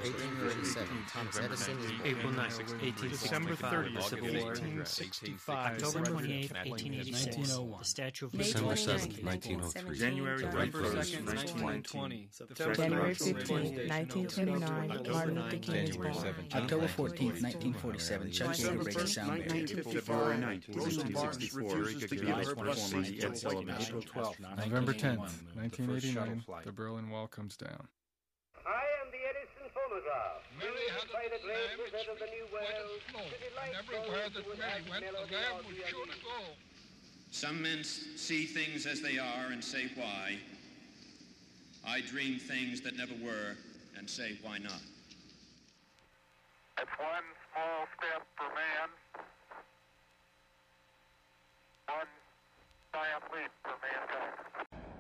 1857, Thomas Edison is born. April 9th, 1865. December 30th, Civil War. 1865. October 28th, 1886. 1901. The Statue of May Liberty. December 29th, 7th, 1903. January November 21st, 1920. January 15th, 1929, Martin Luther King is January born. 17th, October 14th, 1947, Chuck Yeager breaks the sound barrier. February 19th, 1964, Gagarin's performance at Television. November 10th, 1989, the Berlin Wall comes down. I am the Edison phonograph. Mary had by the great lamb wizard of the New World. and everywhere that Mary went, the lamb would surely go. Some men see things as they are and say why. I dream things that never were and say why not. It's one small step for man, one giant leap for mankind.